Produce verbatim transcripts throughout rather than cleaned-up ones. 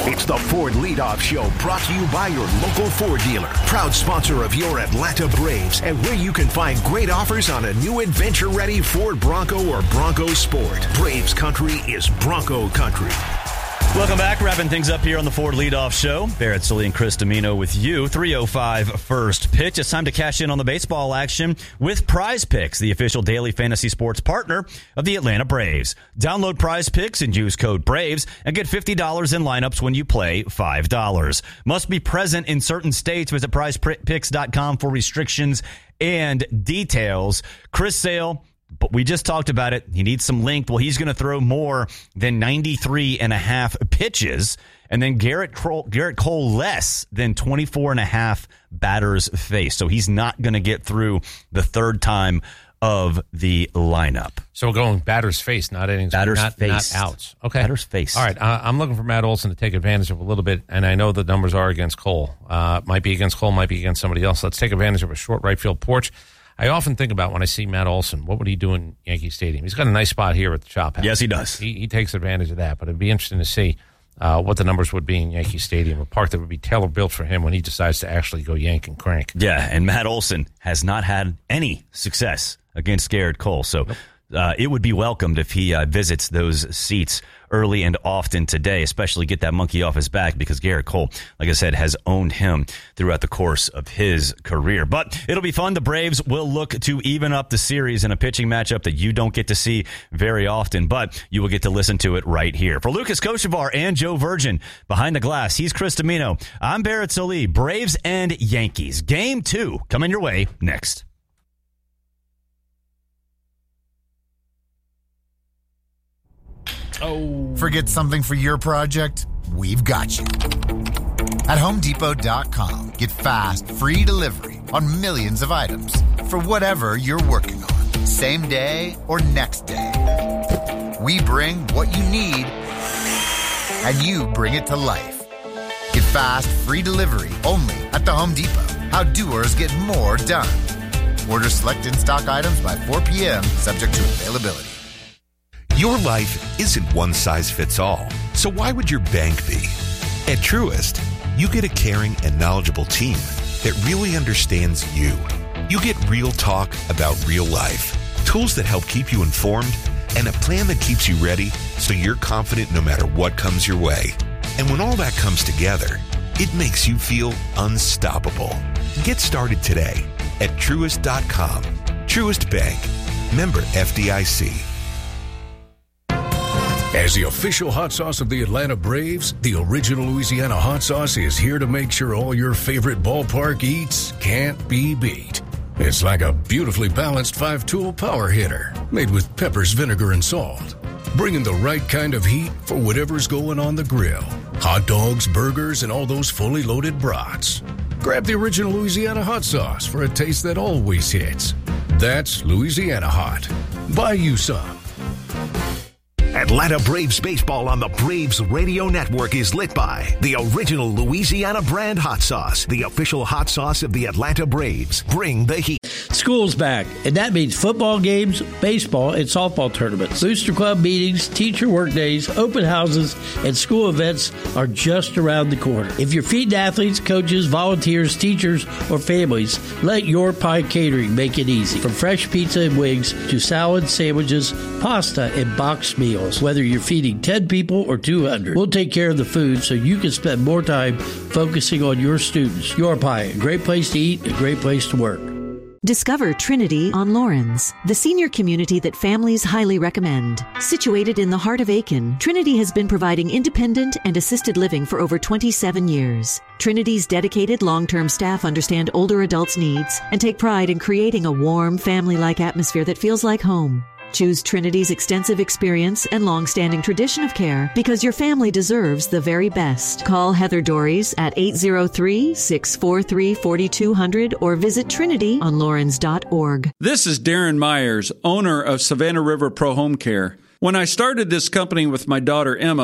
It's the Ford Leadoff Show, brought to you by your local Ford dealer. Proud sponsor of your Atlanta Braves, and where you can find great offers on a new adventure-ready Ford Bronco or Bronco Sport. Braves country is Bronco country. Welcome back. Wrapping things up here on the Ford Leadoff Show. Barrett Sully and Chris Domino with you. three oh five first pitch. It's time to cash in on the baseball action with Prize Picks, the official daily fantasy sports partner of the Atlanta Braves. Download Prize Picks and use code BRAVES and get fifty dollars in lineups when you play five dollars. Must be present in certain states. Visit prize picks dot com for restrictions and details. Chris Sale, but we just talked about it. He needs some length. Well, he's going to throw more than ninety-three and a half pitches. And then Garrett Cole, Garrett Cole less than twenty-four and a half batters faced. So he's not going to get through the third time of the lineup. So we're going batters faced, not innings, batters not, faced. not outs. Okay. Batters faced. All right. Uh, I'm looking for Matt Olson to take advantage of a little bit, and I know the numbers are against Cole. Uh, might be against Cole, might be against somebody else. Let's take advantage of a short right field porch. I often think about when I see Matt Olson, what would he do in Yankee Stadium? He's got a nice spot here at the Chop House. Yes, he does. He, he takes advantage of that, but it'd be interesting to see uh, what the numbers would be in Yankee Stadium, a park that would be tailor-built for him when he decides to actually go yank and crank. Yeah, and Matt Olson has not had any success against Garrett Cole, so uh, it would be welcomed if he uh, visits those seats early and often today, especially get that monkey off his back, because Garrett Cole, like I said, has owned him throughout the course of his career. But it'll be fun. The Braves will look to even up the series in a pitching matchup that you don't get to see very often, but you will get to listen to it right here. For Lucas Kochevar and Joe Virgin behind the glass, he's Chris Domino. I'm Barrett Sully. Braves and Yankees. Game two coming your way next. Oh. Forget something for your project? We've got you. At Home Depot dot com, get fast, free delivery on millions of items for whatever you're working on, same day or next day. We bring what you need, and you bring it to life. Get fast, free delivery only at the Home Depot. How doers get more done. Order select in-stock items by four p.m., subject to availability. Your life isn't one size fits all, so why would your bank be? At Truist, you get a caring and knowledgeable team that really understands you. You get real talk about real life, tools that help keep you informed, and a plan that keeps you ready so you're confident no matter what comes your way. And when all that comes together, it makes you feel unstoppable. Get started today at Truist dot com. Truist Bank. Member F D I C. As the official hot sauce of the Atlanta Braves, the original Louisiana hot sauce is here to make sure all your favorite ballpark eats can't be beat. It's like a beautifully balanced five-tool power hitter made with peppers, vinegar, and salt, bringing the right kind of heat for whatever's going on the grill. Hot dogs, burgers, and all those fully loaded brats. Grab the original Louisiana hot sauce for a taste that always hits. That's Louisiana Hot. Buy you some. Atlanta Braves baseball on the Braves Radio Network is lit by the original Louisiana brand hot sauce, the official hot sauce of the Atlanta Braves. Bring the heat. School's back, and that means football games, baseball, and softball tournaments. Booster Club meetings, teacher work days, open houses, and school events are just around the corner. If you're feeding athletes, coaches, volunteers, teachers, or families, let Your Pie Catering make it easy. From fresh pizza and wings to salads, sandwiches, pasta, and boxed meals. Whether you're feeding ten people or two hundred, we'll take care of the food so you can spend more time focusing on your students. Your Pie, a great place to eat, a great place to work. Discover Trinity on Lawrence, the senior community that families highly recommend. Situated in the heart of Aiken, Trinity has been providing independent and assisted living for over twenty-seven years. Trinity's dedicated long-term staff understand older adults' needs and take pride in creating a warm, family-like atmosphere that feels like home. Choose Trinity's extensive experience and long-standing tradition of care because your family deserves the very best. Call Heather Dories at eight zero three, six four three, four two zero zero or visit trinity on lawrence dot org. This is Darren Myers, owner of Savannah River Pro Home Care. When I started this company with my daughter Emma,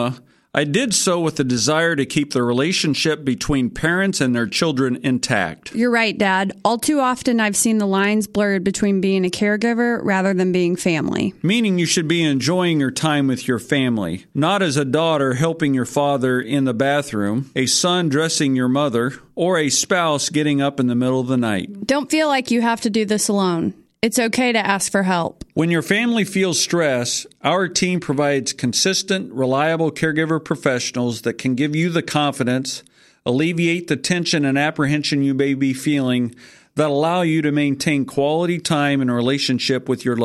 I did so with the desire to keep the relationship between parents and their children intact. You're right, Dad. All too often I've seen the lines blurred between being a caregiver rather than being family. Meaning you should be enjoying your time with your family, not as a daughter helping your father in the bathroom, a son dressing your mother, or a spouse getting up in the middle of the night. Don't feel like you have to do this alone. It's okay to ask for help. When your family feels stress, our team provides consistent, reliable caregiver professionals that can give you the confidence, alleviate the tension and apprehension you may be feeling, that allow you to maintain quality time and relationship with your loved ones.